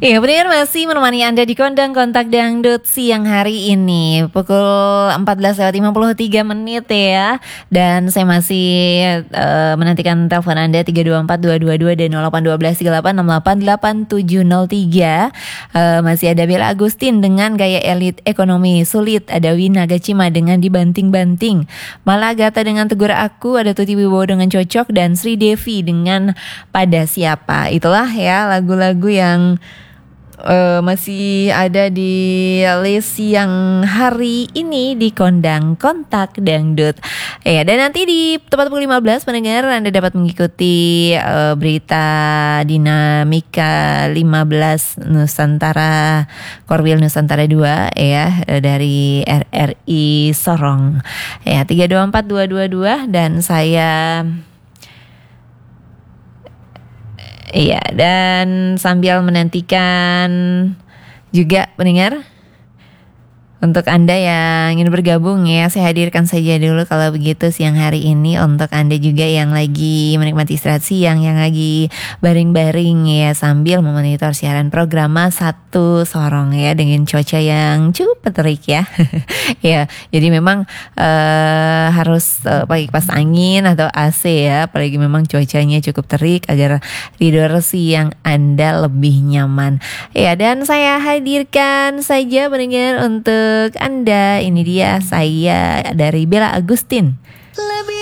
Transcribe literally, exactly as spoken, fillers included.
Iya benar, masih menemani Anda di Kondang Kontak Dangdut siang hari ini pukul empat belas lewat lima puluh tiga menit ya. Dan saya masih uh, menantikan telepon Anda tiga dua empat dua dua dua dan nol delapan satu dua tiga delapan enam delapan delapan tujuh nol tiga. uh, Masih ada Bella Agustin dengan gaya elit ekonomi sulit. Ada Wina Gacima dengan dibanting-banting. Malagata dengan tegur aku. Ada Tuti Wibowo dengan cocok. Dan Sri Devi dengan pada siapa. Itulah ya lagu-lagu yang Uh, masih ada di list yang hari ini di Kondang Kontak Dangdut. Ya, dan nanti di tepat pukul lima belas pendengar Anda dapat mengikuti uh, berita dinamika lima belas Nusantara Korwil Nusantara dua ya dari R R I Sorong. Ya, tiga dua empat dua dua dua dan saya iya, dan sambil menantikan juga pendengar, untuk Anda yang ingin bergabung ya, saya hadirkan saja dulu kalau begitu siang hari ini untuk Anda juga yang lagi menikmati istirahat siang, yang lagi baring-baring ya sambil memonitor siaran program Satu Sorong ya dengan cuaca yang cukup terik ya. Ya, jadi memang uh, harus uh, pakai kipas angin atau A C ya, apalagi memang cuacanya cukup terik agar tidur siang Anda lebih nyaman. Ya, dan saya hadirkan saja pendengar untuk Anda, ini dia saya dari Bella Agustin. Lebih